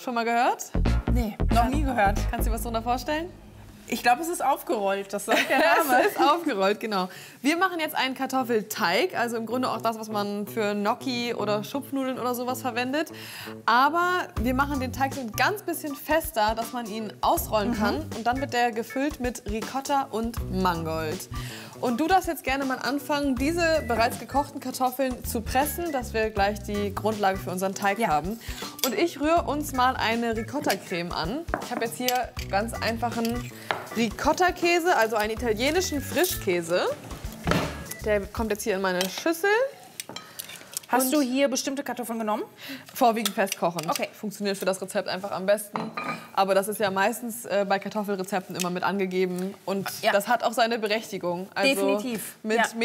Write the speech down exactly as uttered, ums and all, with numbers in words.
Schon mal gehört? Nee, noch nie gehört. Kannst du dir was darunter vorstellen? Ich glaube, es ist aufgerollt, das sagt der Name. Es ist aufgerollt, genau. Wir machen jetzt einen Kartoffelteig, also im Grunde auch das, was man für Gnocchi oder Schupfnudeln oder sowas verwendet. Aber wir machen den Teig so ein ganz bisschen fester, dass man ihn ausrollen mhm. kann. Und dann wird der gefüllt mit Ricotta und Mangold. Und du darfst jetzt gerne mal anfangen, diese bereits gekochten Kartoffeln zu pressen, dass wir gleich die Grundlage für unseren Teig ja. haben. Und ich rühre uns mal eine Ricotta-Creme an. Ich habe jetzt hier ganz einfachen Ricotta-Käse, also einen italienischen Frischkäse. Der kommt jetzt hier in meine Schüssel. Hast du hier bestimmte Kartoffeln genommen? Vorwiegend festkochend. Okay. Funktioniert für das Rezept einfach am besten. Aber das ist ja meistens äh, bei Kartoffelrezepten immer mit angegeben. Und ja. das hat auch seine Berechtigung. Also definitiv. Mit ja.